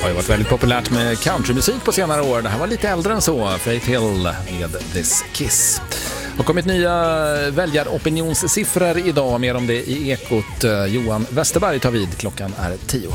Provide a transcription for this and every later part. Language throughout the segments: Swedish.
har ju varit väldigt populärt med countrymusik på senare år. Det här var lite äldre än så. Faith Hill med This Kiss. Det har kommit nya väljaropinionssiffror idag. Mer om det i Ekot. Johan Westerberg tar vid. Klockan är 10.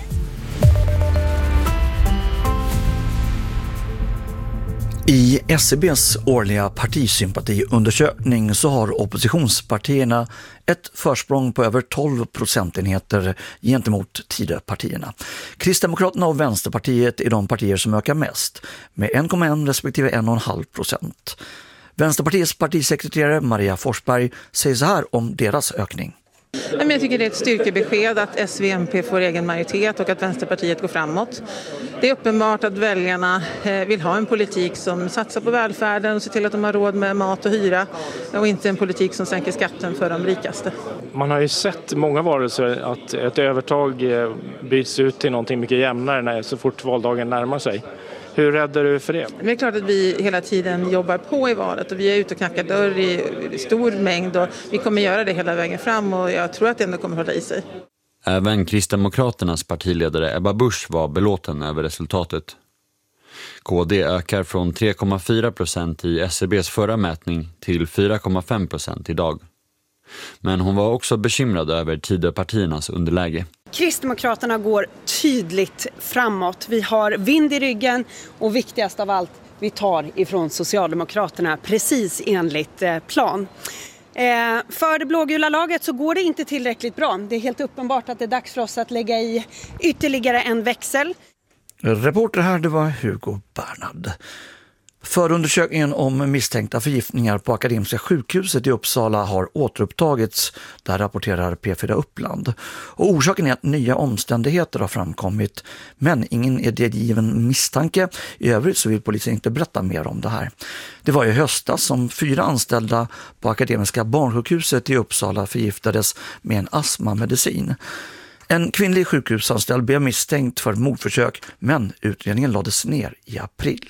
I SCBs årliga partisympatiundersökning så har oppositionspartierna ett försprång på över 12 procentenheter gentemot Tidöpartierna. Kristdemokraterna och Vänsterpartiet är de partier som ökar mest med 1,1 respektive 1,5%. Vänsterpartiets partisekreterare Maria Forsberg säger så här om deras ökning. Jag tycker det är ett styrkebesked att SVMP får egen majoritet och att Vänsterpartiet går framåt. Det är uppenbart att väljarna vill ha en politik som satsar på välfärden och ser till att de har råd med mat och hyra och inte en politik som sänker skatten för de rikaste. Man har ju sett många varelser att ett övertag byts ut till någonting mycket jämnare så fort valdagen närmar sig. Hur räddar du för det? Det är klart att vi hela tiden jobbar på i valet och vi är ute och knackar dörr i stor mängd och vi kommer göra det hela vägen fram och jag tror att det ändå kommer hålla i sig. Även Kristdemokraternas partiledare Ebba Busch var belåten över resultatet. KD ökar från 3,4% i SCBs förra mätning till 4,5% idag. Men hon var också bekymrad över Tidöpartiernas underläge. Kristdemokraterna går tydligt framåt. Vi har vind i ryggen och viktigast av allt, vi tar ifrån Socialdemokraterna precis enligt plan. För det blågula laget så går det inte tillräckligt bra. Det är helt uppenbart att det är dags för oss att lägga i ytterligare en växel. Reporter här, det var Hugo Bernhard. Förundersökningen om misstänkta förgiftningar på Akademiska sjukhuset i Uppsala har återupptagits, där rapporterar P4 Uppland. Och orsaken är att nya omständigheter har framkommit, men ingen idégiven misstanke. I övrigt så vill polisen inte berätta mer om det här. Det var i höstas som 4 anställda på Akademiska barnsjukhuset i Uppsala förgiftades med en astmamedicin. En kvinnlig sjukhusanställd blev misstänkt för mordförsök, men utredningen lades ner i april.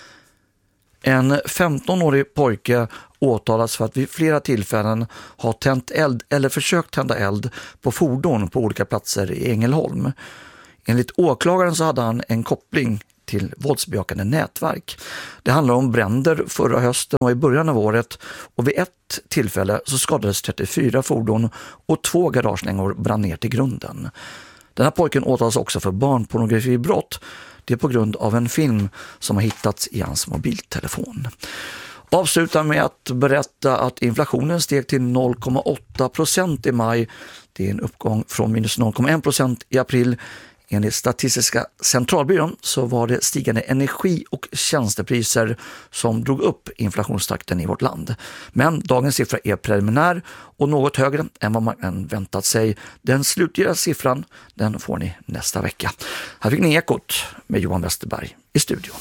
En 15-årig pojke åtalas för att vid flera tillfällen ha tänt eld eller försökt tända eld på fordon på olika platser i Ängelholm. Enligt åklagaren så hade han en koppling till våldsbejakande nätverk. Det handlar om bränder förra hösten och i början av året, och vid ett tillfälle så skadades 34 fordon och 2 garagelängor brann ner till grunden. Den här pojken åtalas också för barnpornografibrott. Det är på grund av en film som har hittats i hans mobiltelefon. Avslutar med att berätta att inflationen steg till 0,8% i maj. Det är en uppgång från minus 0,1% i april. Enligt Statistiska centralbyrån så var det stigande energi- och tjänstepriser som drog upp inflationstakten i vårt land. Men dagens siffra är preliminär och något högre än vad man väntat sig. Den slutliga siffran, den får ni nästa vecka. Här fick ni Ekot med Johan Westerberg i studion.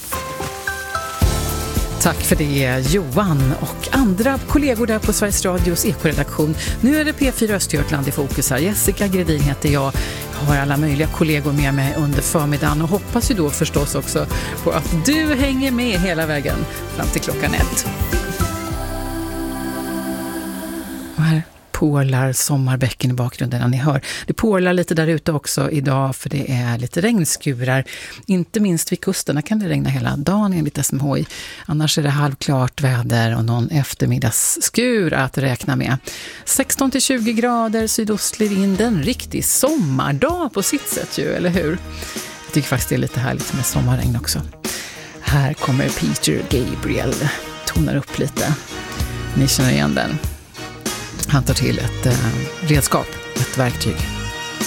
Tack för det, Johan och andra kollegor där på Sveriges Radios ekoredaktion. Nu är det P4 Östergötland i fokus här. Jessica Gredin heter jag. Jag har alla möjliga kollegor med mig under förmiddagen och hoppas ju då förstås också på att du hänger med hela vägen fram till klockan 1. Och här pålar sommarbäcken i bakgrunden när ni hör. Det pålar lite där ute också idag för det är lite regnskurar. Inte minst vid kusterna kan det regna hela dagen enligt SMHI. Annars är det halvklart väder och någon eftermiddagsskur att räkna med. 16-20 grader, sydostlig vind, en riktig sommardag på sitt sätt ju, eller hur? Jag tycker faktiskt det är lite härligt med sommarregn också. Här kommer Peter Gabriel, tonar upp lite. Ni känner igen den. Han tar till ett redskap, ett verktyg.